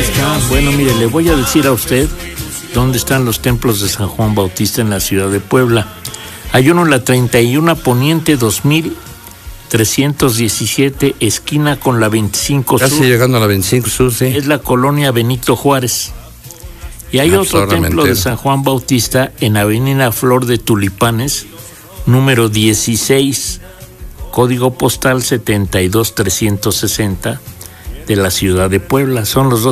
está. Bueno, mire, le voy a decir a usted dónde están los templos de San Juan Bautista en la ciudad de Puebla. Hay uno en la 31 Poniente 2317, esquina con la 25 Casi Sur. llegando a la 25 Sur, sí. Es la colonia Benito Juárez. Y hay otro templo de San Juan Bautista en Avenida Flor de Tulipanes, número 16, código postal 72360 de la ciudad de Puebla. Son los dos